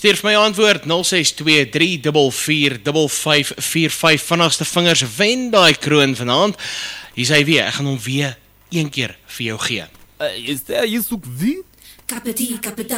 Stuur vir my antwoord 0623445545. Vinnigste vingers wen daai kroon vanaand. Hier is hy weer, ek gaan hom weer een keer vir jou gee. Is daar hier soek wie? Kapeti, kapita.